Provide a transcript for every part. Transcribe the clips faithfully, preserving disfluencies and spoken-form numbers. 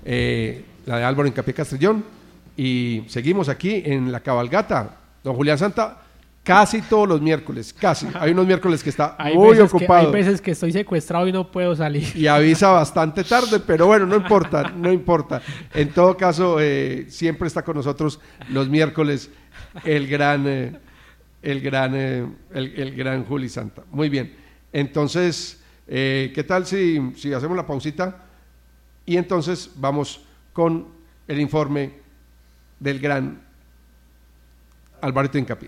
eh, la de Álvaro Hincapié Castellón, y seguimos aquí en la cabalgata. Don Julián Santa, casi todos los miércoles, casi. Hay unos miércoles que está hay muy ocupado. Que, hay veces que estoy secuestrado y no puedo salir. Y avisa bastante tarde, pero bueno, no importa, no importa. En todo caso, eh, siempre está con nosotros los miércoles el gran, eh, el gran, eh, el, el gran Juli Santa. Muy bien. Entonces, eh, ¿qué tal si, si hacemos la pausita? Y entonces vamos con el informe del gran Alvarito Hincapié.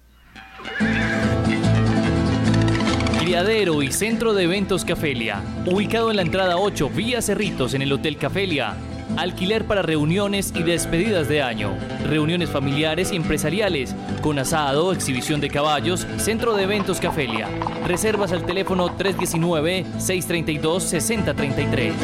Criadero y Centro de Eventos Cafelia, ubicado en la entrada ocho vía Cerritos en el Hotel Cafelia. Alquiler para reuniones y despedidas de año, reuniones familiares y empresariales, con asado, exhibición de caballos, Centro de Eventos Cafelia. Reservas al teléfono tres uno nueve, seis tres dos, seis cero tres tres.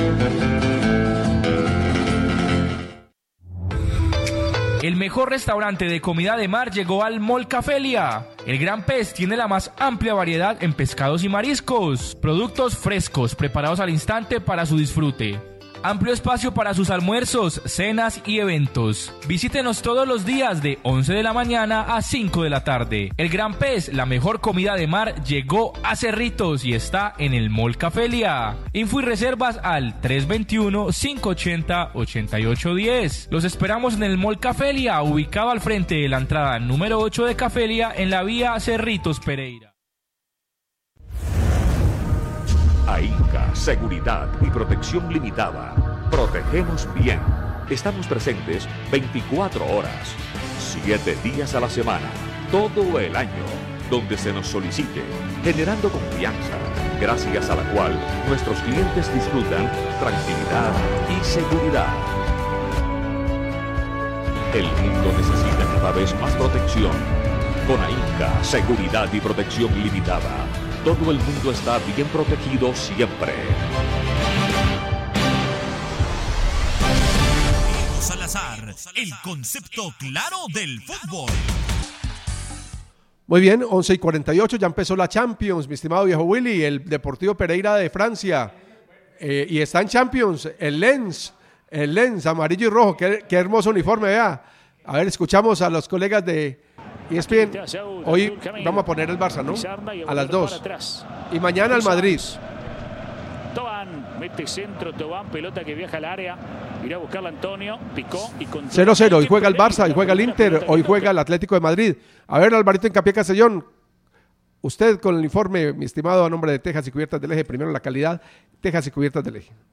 El mejor restaurante de comida de mar llegó al Mall Cafelia. El Gran Pez tiene la más amplia variedad en pescados y mariscos. Productos frescos, preparados al instante para su disfrute. Amplio espacio para sus almuerzos, cenas y eventos. Visítenos todos los días de once de la mañana a cinco de la tarde. El Gran Pez, la mejor comida de mar, llegó a Cerritos y está en el Mall Cafelia. Info y reservas al tres dos uno, cinco ocho cero, ocho ocho uno cero. Los esperamos en el Mall Cafelia, ubicado al frente de la entrada número ocho de Cafelia en la vía Cerritos Pereira. AINCA, Seguridad y Protección Limitada. Protegemos bien. Estamos presentes veinticuatro horas, siete días a la semana, todo el año, donde se nos solicite, generando confianza, gracias a la cual nuestros clientes disfrutan tranquilidad y seguridad. El mundo necesita cada vez más protección. Con AINCA, Seguridad y Protección Limitada, todo el mundo está bien protegido siempre. Diego Salazar, el concepto claro del fútbol. Muy bien, once y cuarenta y ocho, ya empezó la Champions, mi estimado viejo Willy, el Deportivo Pereira de Francia. Eh, y está en Champions, el Lens, el Lens, amarillo y rojo, qué, qué hermoso uniforme, vea. A ver, escuchamos a los colegas de E S P N. Hoy vamos a poner el Barça, ¿no? A las dos. Y mañana el Madrid. Tobán, mete centro, Tobán, pelota que viaja al área. Irá a buscarla Antonio, picó y con cero cero, hoy juega el Barça, hoy juega el Inter, hoy juega el Atlético de Madrid. A ver, Alvarito Hincapié Castellón, usted con el informe, mi estimado, a nombre de Tejas y Cubiertas del Eje, primero la calidad, Tejas y Cubiertas del Eje.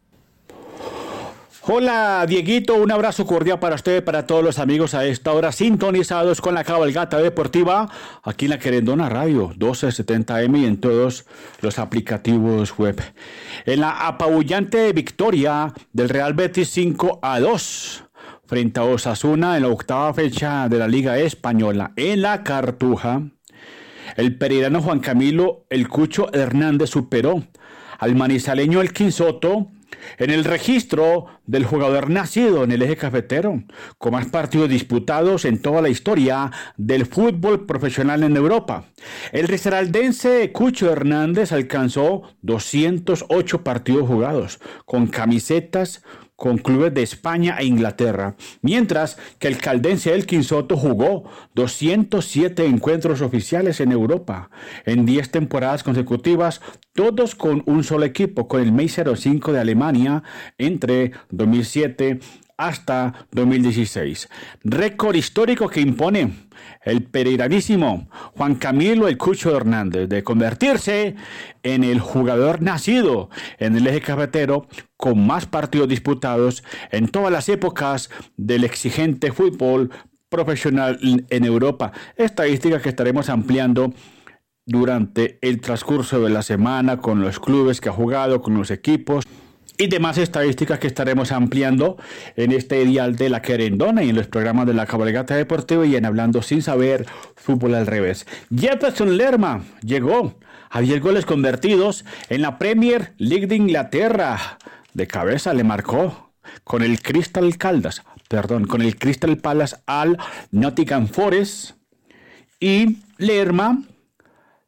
Hola Dieguito, un abrazo cordial para usted y para todos los amigos a esta hora sintonizados con la cabalgata deportiva aquí en la Querendona Radio doce setenta eme y en todos los aplicativos web. En la apabullante victoria del Real Betis cinco a dos frente a Osasuna en la octava fecha de la Liga Española en la Cartuja, el pereirano Juan Camilo El Cucho Hernández superó al manizaleño Elkin Soto en el registro del jugador nacido en el eje cafetero, con más partidos disputados en toda la historia del fútbol profesional en Europa. El risaraldense Cucho Hernández alcanzó doscientos ocho partidos jugados, con camisetas con clubes de España e Inglaterra, mientras que el caldense Elkin Soto jugó doscientos siete encuentros oficiales en Europa en diez temporadas consecutivas, todos con un solo equipo, con el Mainz cero cinco de Alemania entre dos mil siete hasta dos mil dieciséis. Récord histórico que impone el pereiranísimo Juan Camilo El Cucho Hernández de convertirse en el jugador nacido en el eje cafetero con más partidos disputados en todas las épocas del exigente fútbol profesional en Europa. Estadística que estaremos ampliando durante el transcurso de la semana con los clubes que ha jugado, con los equipos y demás estadísticas que estaremos ampliando en este dial de la Querendona y en los programas de la cabalgata deportiva y en Hablando Sin Saber, Fútbol al Revés. Jefferson Lerma llegó a diez goles convertidos en la Premier League de Inglaterra. De cabeza le marcó con el Crystal Caldas, perdón, con el Crystal Palace al Nottingham Forest, y Lerma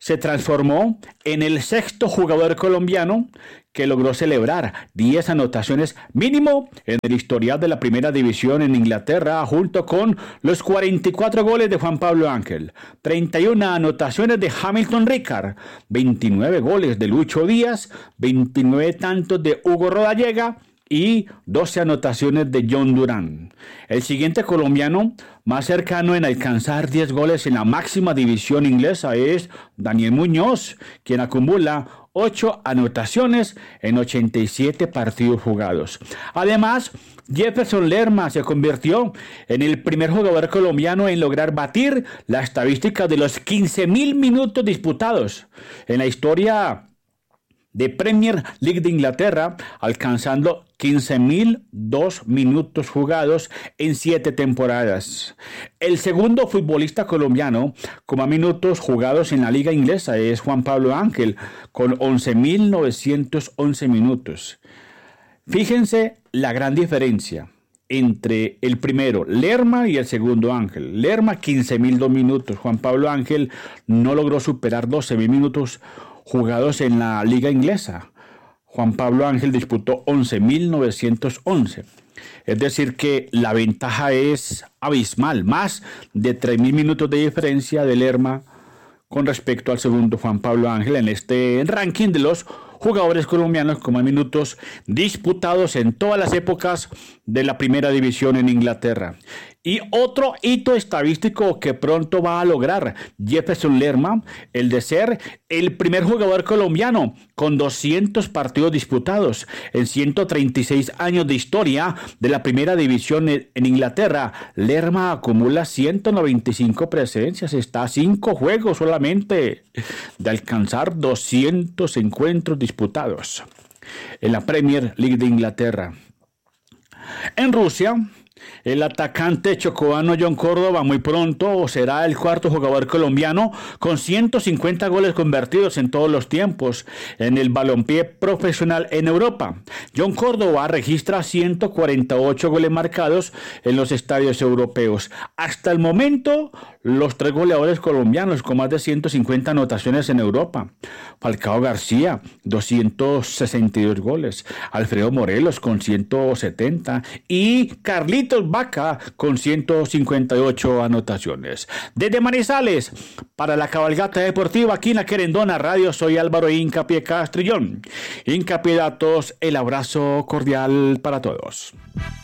se transformó en el sexto jugador colombiano que logró celebrar diez anotaciones mínimo en el historial de la primera división en Inglaterra, junto con los cuarenta y cuatro goles de Juan Pablo Ángel, treinta y una anotaciones de Hamilton Ricard, veintinueve goles de Lucho Díaz, veintinueve tantos de Hugo Rodallega y doce anotaciones de John Durán. El siguiente colombiano más cercano en alcanzar diez goles en la máxima división inglesa es Daniel Muñoz, quien acumula ocho anotaciones en ochenta y siete partidos jugados. Además, Jefferson Lerma se convirtió en el primer jugador colombiano en lograr batir la estadística de los quince mil minutos disputados en la historia de Premier League de Inglaterra, alcanzando quince mil dos minutos jugados en siete temporadas. El segundo futbolista colombiano con más minutos jugados en la liga inglesa es Juan Pablo Ángel, con once mil novecientos once minutos. Fíjense la gran diferencia entre el primero, Lerma, y el segundo, Ángel. Lerma, quince mil dos minutos. Juan Pablo Ángel no logró superar doce mil minutos jugados en la liga inglesa. Juan Pablo Ángel disputó once mil novecientos once. Es decir que la ventaja es abismal, más de tres mil minutos de diferencia de Lerma con respecto al segundo Juan Pablo Ángel en este ranking de los jugadores colombianos con más minutos disputados en todas las épocas de la primera división en Inglaterra. Y otro hito estadístico que pronto va a lograr Jefferson Lerma, el de ser el primer jugador colombiano con doscientos partidos disputados en ciento treinta y seis años de historia de la primera división en Inglaterra. Lerma acumula ciento noventa y cinco presencias, está a cinco juegos solamente de alcanzar doscientos encuentros disputados en la Premier League de Inglaterra. En Rusia, el atacante chocobano John Córdoba muy pronto será el cuarto jugador colombiano con ciento cincuenta goles convertidos en todos los tiempos en el balompié profesional en Europa. John Córdoba registra ciento cuarenta y ocho goles marcados en los estadios europeos. Hasta el momento, los tres goleadores colombianos con más de ciento cincuenta anotaciones en Europa. Falcao García, doscientos sesenta y dos goles. Alfredo Morelos con ciento setenta y Carlitos Vaca con ciento cincuenta y ocho anotaciones. Desde Manizales, para la cabalgata deportiva aquí en la Querendona Radio, soy Álvaro Hincapié Castrillón. Hincapié Datos, el abrazo cordial para todos.